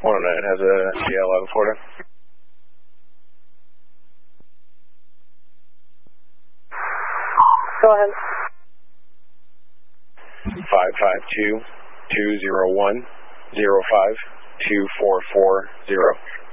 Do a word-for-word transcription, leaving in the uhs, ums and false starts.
one oh nine has a G L out of Florida. Go ahead. five five two, two zero one, zero five two four four zero.